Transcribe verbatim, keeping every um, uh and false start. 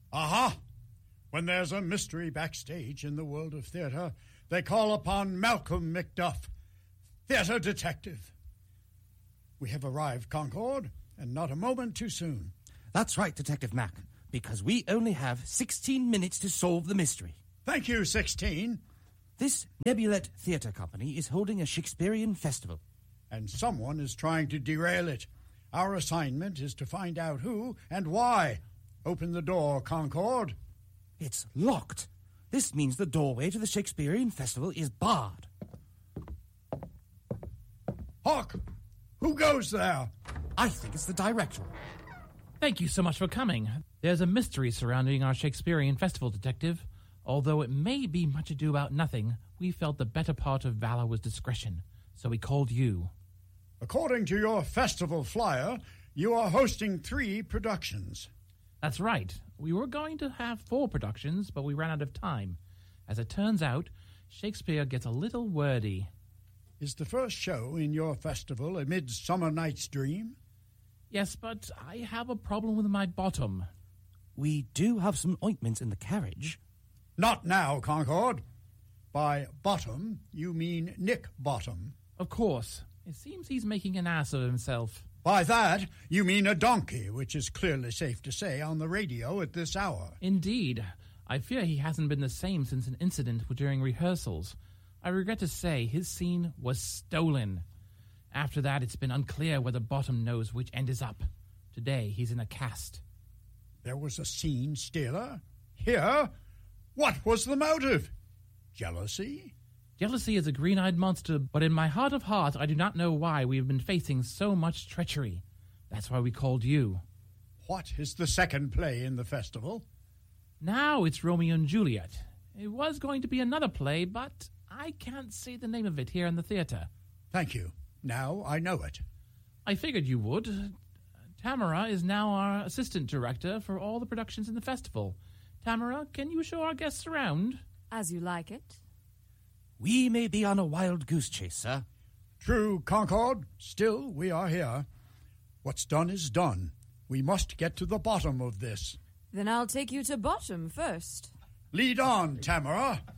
Aha! When there's a mystery backstage in the world of theatre, they call upon Malcolm Macduff, theatre detective. We have arrived, Concord, and not a moment too soon. That's right, Detective Mac, because we only have sixteen minutes to solve the mystery. Thank you, sixteen. This Nebulette Theatre Company is holding a Shakespearean festival. And someone is trying to derail it. Our assignment is to find out who and why. Open the door, Concord. It's locked. This means the doorway to the Shakespearean festival is barred. Hawk, who goes there? I think it's the director. Thank you so much for coming. There's a mystery surrounding our Shakespearean festival, Detective. Although it may be much ado about nothing, we felt the better part of valor was discretion, so we called you. According to your festival flyer, you are hosting three productions. That's right. We were going to have four productions, but we ran out of time. As it turns out, Shakespeare gets a little wordy. Is the first show in your festival A Midsummer Night's Dream? Yes, but I have a problem with my bottom. We do have some ointments in the carriage. Not now, Concord. By bottom, you mean Nick Bottom. Of course. It seems he's making an ass of himself. By that, you mean a donkey, which is clearly safe to say on the radio at this hour. Indeed. I fear he hasn't been the same since an incident during rehearsals. I regret to say his scene was stolen. After that, it's been unclear whether Bottom knows which end is up. Today, he's in a cast. There was a scene stealer? Here? What was the motive? Jealousy? Jealousy is a green-eyed monster, but in my heart of hearts, I do not know why we have been facing so much treachery. That's why we called you. What is the second play in the festival? Now it's Romeo and Juliet. It was going to be another play, but I can't say the name of it here in the theatre. Thank you. Now I know it. I figured you would. Tamara is now our assistant director for all the productions in the festival. Tamara, can you show our guests around? As you like it. We may be on a wild goose chase, sir. True, Concord. Still, we are here. What's done is done. We must get to the bottom of this. Then I'll take you to Bottom first. Lead on, Tamara.